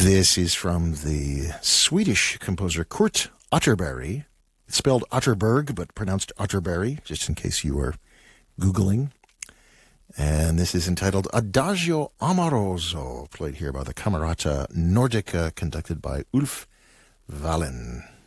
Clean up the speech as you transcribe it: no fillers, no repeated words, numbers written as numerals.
This is from the Swedish composer Kurt Otterberg. It's spelled Otterberg, but pronounced Otterberg, just in case you were Googling. And this is entitled Adagio Amoroso, played here by the Camerata Nordica, conducted by Ulf Wallin.